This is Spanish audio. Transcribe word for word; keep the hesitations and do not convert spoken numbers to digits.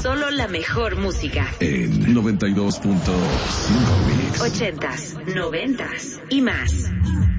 Solo la mejor música. En noventa y dos punto cinco Mix. Ochentas, noventas y más.